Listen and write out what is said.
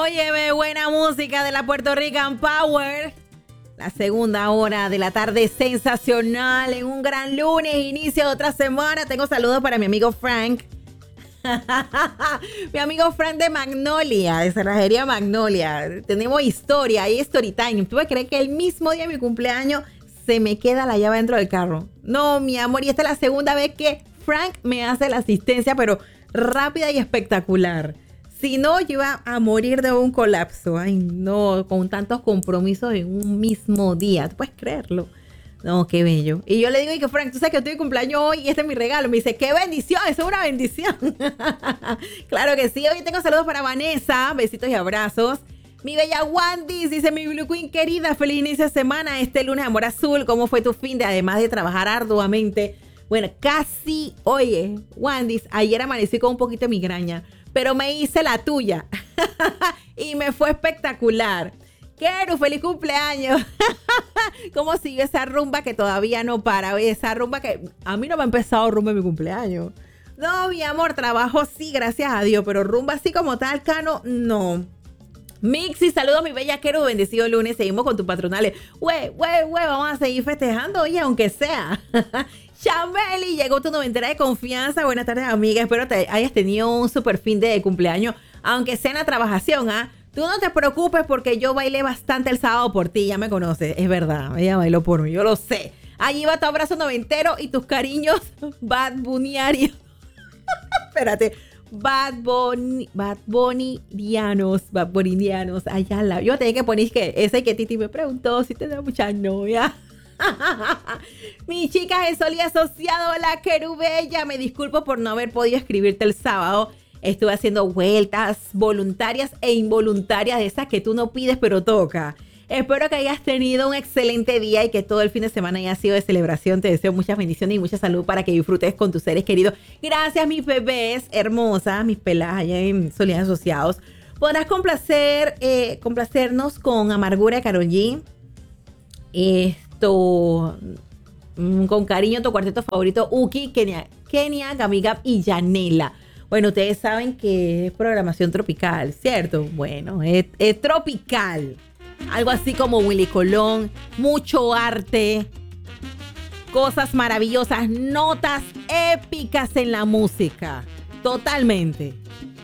Óyeme, buena música de la Puerto Rican Power. La segunda hora de la tarde sensacional en un gran lunes, inicio de otra semana. Tengo saludos para mi amigo Frank. Mi amigo Frank de Magnolia, de Cerrajería Magnolia. Tenemos historia y story time. ¿Tú puedes creer que el mismo día de mi cumpleaños se me queda la llave dentro del carro? No, mi amor, y esta es la segunda vez que Frank me hace la asistencia, pero rápida y espectacular. Si no, yo iba a morir de un colapso. Ay, no, con tantos compromisos en un mismo día. ¿Tú puedes creerlo? No, qué bello. Y yo le digo, y que Frank, tú sabes que estoy de cumpleaños hoy y este es mi regalo. Me dice, qué bendición, eso es una bendición. Claro que sí. Hoy tengo saludos para Vanessa. Besitos y abrazos. Mi bella Wandy, dice mi Blue Queen querida, feliz inicio de semana. Este lunes, amor azul, ¿cómo fue tu fin de, además de trabajar arduamente? Bueno, casi, oye, Wandy, ayer amanecí con un poquito de migraña, pero me hice la tuya y me fue espectacular. Keru, feliz cumpleaños. ¿Cómo sigue esa rumba que todavía no para? Esa rumba que a mí no me ha empezado rumba en mi cumpleaños. No, mi amor, trabajo sí, gracias a Dios, pero rumba así como tal, Cano, no. Mixi, saludos mi bella Keru, bendecido lunes, seguimos con tus patronales. Vamos a seguir festejando, oye, aunque sea. Chameli, llegó tu noventera de confianza. Buenas tardes, amiga. Espero que hayas tenido un super fin de cumpleaños, aunque sea en la trabajación, ¿ah? Tú no te preocupes porque yo bailé bastante el sábado por ti, ya me conoces. Es verdad, ella bailó por mí, yo lo sé. Allí va tu abrazo noventero y tus cariños Bad Bunnyarios. Espérate. Bad Bunnydianos. Allá la. Yo tenía que poner que ese que Titi me preguntó si tenía muchas novias. Mi chica es Sol y asociado, la querubella. Me disculpo por no haber podido escribirte el sábado. Estuve haciendo vueltas voluntarias e involuntarias de esas que tú no pides pero toca. Espero que hayas tenido un excelente día y que todo el fin de semana haya sido de celebración. Te deseo muchas bendiciones y mucha salud para que disfrutes con tus seres queridos. Gracias, mis bebés hermosas, mis peladas allá en Sol y asociados. Podrás complacernos con Amargura de Karol G. Con cariño, tu cuarteto favorito, Uki, Kenia, Gabi Gab y Yanela. Bueno, ustedes saben que es programación tropical, ¿cierto? Bueno, es tropical. Algo así como Willy Colón, mucho arte, cosas maravillosas, notas épicas en la música. Totalmente.